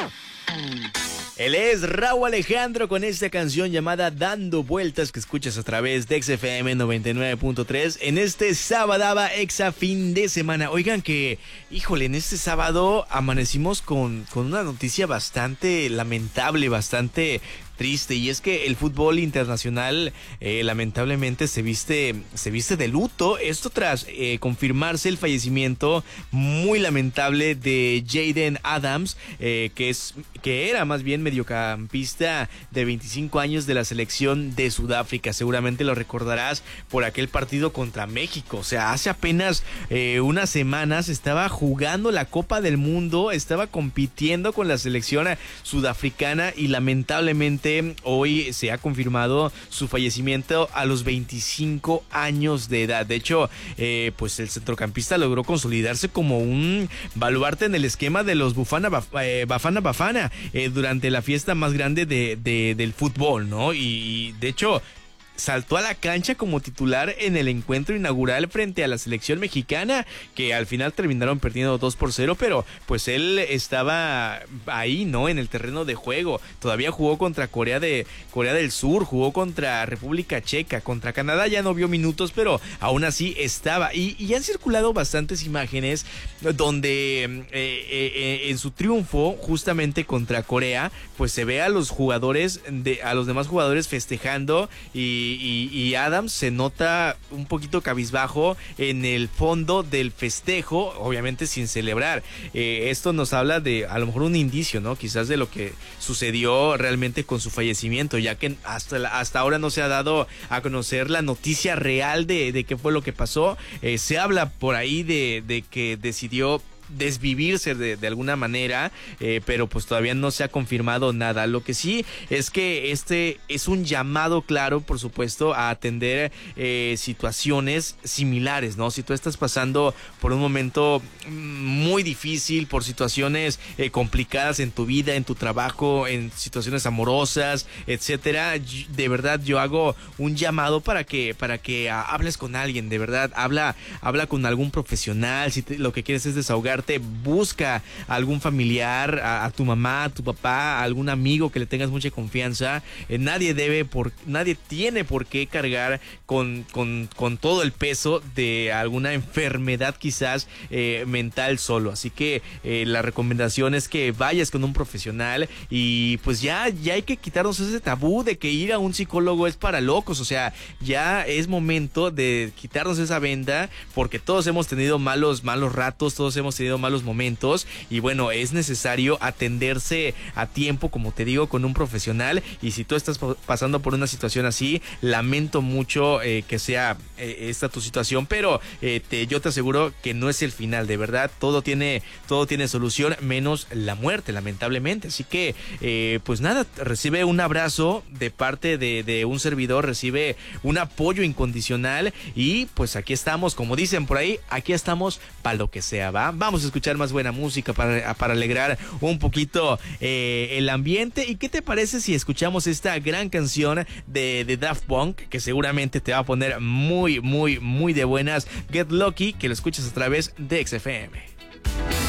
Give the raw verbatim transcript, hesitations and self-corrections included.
Él es Rauw Alejandro con esta canción llamada Dando Vueltas, que escuchas a través de X F M noventa y nueve punto tres en este Sabadaba Exa fin de semana. Oigan que, híjole, en este sábado amanecimos con, con una noticia bastante lamentable, bastante triste, y es que el fútbol internacional eh, lamentablemente se viste se viste de luto. Esto tras eh, confirmarse el fallecimiento muy lamentable de Jayden Adams, eh, que es que era más bien mediocampista de veinticinco años de la selección de Sudáfrica. Seguramente lo recordarás por aquel partido contra México. O sea, hace apenas eh, unas semanas estaba jugando la Copa del Mundo, estaba compitiendo con la selección sudafricana, y lamentablemente hoy se ha confirmado su fallecimiento a los veinticinco años de edad. De hecho, eh, pues el centrocampista logró consolidarse como un baluarte en el esquema de los Bufana eh, Bafana Bafana eh, durante la fiesta más grande de, de, del fútbol, ¿no? Y, y de hecho saltó a la cancha como titular en el encuentro inaugural frente a la selección mexicana, que al final terminaron perdiendo dos por cero, pero pues él estaba ahí, ¿no? En el terreno de juego. Todavía jugó contra Corea de Corea del Sur, jugó contra República Checa, contra Canadá ya no vio minutos, pero aún así estaba. Y, y han circulado bastantes imágenes donde eh, eh, en su triunfo justamente contra Corea, pues se ve a los jugadores, de, a los demás jugadores festejando, y Y, y Adams se nota un poquito cabizbajo en el fondo del festejo, obviamente sin celebrar. Eh, esto nos habla de a lo mejor un indicio, ¿no? Quizás de lo que sucedió realmente con su fallecimiento, ya que hasta, hasta ahora no se ha dado a conocer la noticia real de, de qué fue lo que pasó. Eh, se habla por ahí de, de que decidió desvivirse de, de alguna manera, eh, pero pues todavía no se ha confirmado nada. Lo que sí es que este es un llamado claro, por supuesto, a atender eh, situaciones similares, ¿no? Si tú estás pasando por un momento muy difícil, por situaciones eh, complicadas en tu vida, en tu trabajo, en situaciones amorosas, etcétera, de verdad yo hago un llamado para que para que uh, hables con alguien, de verdad, habla habla con algún profesional. Si te, lo que quieres es desahogar, busca a algún familiar, a, a tu mamá, a tu papá, a algún amigo que le tengas mucha confianza. Eh, nadie debe, por, nadie tiene por qué cargar con, con, con todo el peso de alguna enfermedad quizás eh, mental solo. Así que eh, la recomendación es que vayas con un profesional, y pues ya, ya hay que quitarnos ese tabú de que ir a un psicólogo es para locos. O sea, ya es momento de quitarnos esa venda, porque todos hemos tenido malos, malos ratos, todos hemos tenido malos momentos, y bueno, es necesario atenderse a tiempo, como te digo, con un profesional. Y si tú estás pasando por una situación así, lamento mucho eh, que sea eh, esta tu situación, pero eh, te, yo te aseguro que no es el final, de verdad. Todo tiene, todo tiene solución, menos la muerte, lamentablemente. Así que eh, pues nada, recibe un abrazo de parte de, de un servidor, recibe un apoyo incondicional, y pues aquí estamos, como dicen por ahí, aquí estamos para lo que sea, ¿va? Vamos a escuchar más buena música para, para alegrar un poquito eh, el ambiente. ¿Y qué te parece si escuchamos esta gran canción de, de Daft Punk, que seguramente te va a poner muy, muy, muy de buenas? Get Lucky, que lo escuchas a través de X F M.